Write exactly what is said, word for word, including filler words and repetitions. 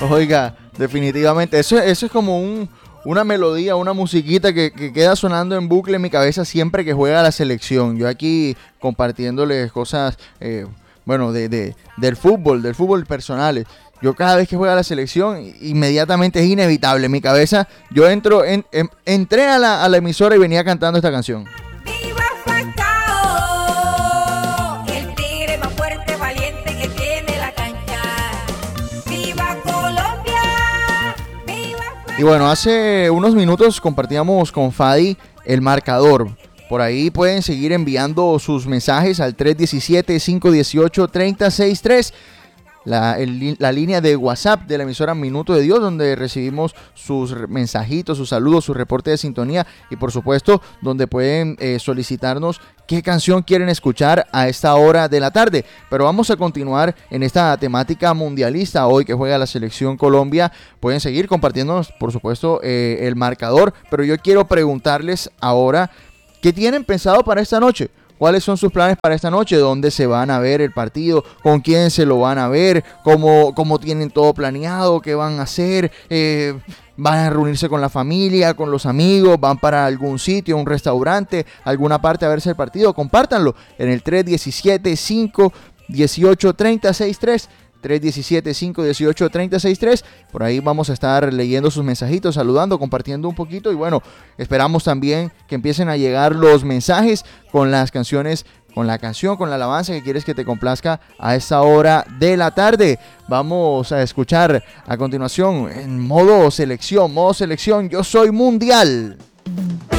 Oiga, definitivamente, eso, eso es como un, una melodía, una musiquita que, que queda sonando en bucle en mi cabeza siempre que juega la selección. Yo aquí compartiéndoles cosas, eh, bueno, de, de, del fútbol, del fútbol personales. Yo cada vez que juega la selección, inmediatamente es inevitable. En mi cabeza, yo entro, en, en, entré a la, a la emisora y venía cantando esta canción. Y bueno, hace unos minutos compartíamos con Fadi el marcador. Por ahí pueden seguir enviando sus mensajes al tres uno siete, cinco uno ocho, tres cero seis tres. La, el, la línea de WhatsApp de la emisora Minuto de Dios, donde recibimos sus mensajitos, sus saludos, su reporte de sintonía y por supuesto donde pueden eh, solicitarnos qué canción quieren escuchar a esta hora de la tarde. Pero vamos a continuar en esta temática mundialista hoy que juega la selección Colombia. Pueden seguir compartiéndonos por supuesto eh, el marcador, pero yo quiero preguntarles ahora ¿qué tienen pensado para esta noche? ¿Cuáles son sus planes para esta noche? ¿Dónde se van a ver el partido? ¿Con quién se lo van a ver? ¿Cómo, cómo tienen todo planeado? ¿Qué van a hacer? Eh, ¿Van a reunirse con la familia, con los amigos? ¿Van para algún sitio, un restaurante, alguna parte a verse el partido? Compártanlo en el tres uno siete, cinco uno ocho, tres cero seis tres. tres uno siete, cinco uno ocho, tres cero seis tres. Por ahí vamos a estar leyendo sus mensajitos, saludando, compartiendo un poquito. Y bueno, esperamos también que empiecen a llegar los mensajes con las canciones, con la canción, con la alabanza que quieres que te complazca a esta hora de la tarde. Vamos a escuchar a continuación en modo selección, modo selección, Yo Soy Mundial.